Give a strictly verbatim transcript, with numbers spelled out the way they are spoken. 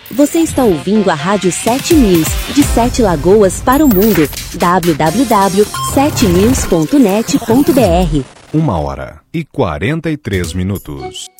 Você está ouvindo a Rádio sete News, de Sete Lagoas para o mundo. w w w ponto sete news ponto net ponto b r. Uma hora e quarenta e três minutos.